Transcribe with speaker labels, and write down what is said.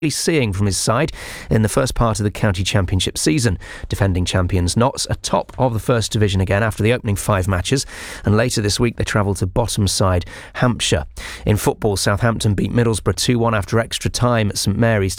Speaker 1: seeing from his side in the first part of the county championship season. Defending champions Notts are top of the First Division again after the opening 5 matches, and later this week they travel to bottom side Hampshire. In football, Southampton beat Middlesbrough 2-1 after extra time at St Mary's